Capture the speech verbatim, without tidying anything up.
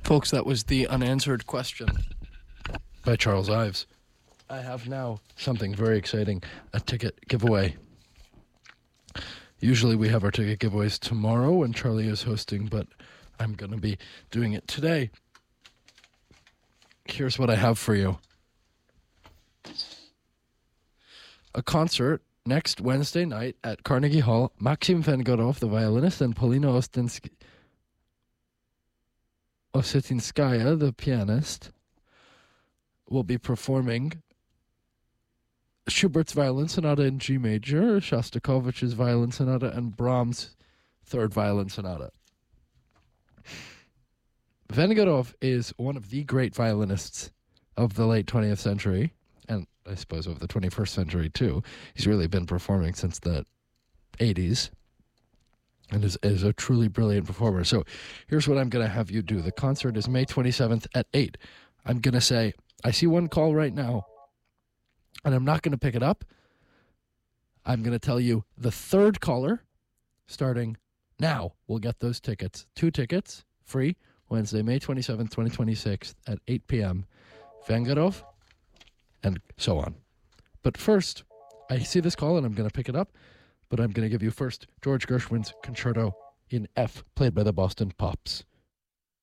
Folks, that was The Unanswered Question by Charles Ives. I have now something very exciting, a ticket giveaway. Usually we have our ticket giveaways tomorrow when Charlie is hosting, but I'm going to be doing it today. Here's what I have for you. A concert next Wednesday night at Carnegie Hall. Maxim Vengerov, the violinist, and Polina Ostinsky Osetinskaya, the pianist, will be performing Schubert's Violin Sonata in G major, Shostakovich's Violin Sonata, and Brahms' Third Violin Sonata. Vengerov is one of the great violinists of the late twentieth century, and I suppose of the twenty-first century too. He's really been performing since the eighties. And is, is a truly brilliant performer. So here's what I'm going to have you do. The concert is May twenty-seventh at eight. I'm going to say, I see one call right now, and I'm not going to pick it up. I'm going to tell you the third caller, starting now, will get those tickets. Two tickets, free, Wednesday, May twenty-seventh, twenty twenty-six at eight p.m. Vengerov, and so on. But first, I see this call, and I'm going to pick it up. But I'm going to give you first George Gershwin's Concerto in F, played by the Boston Pops.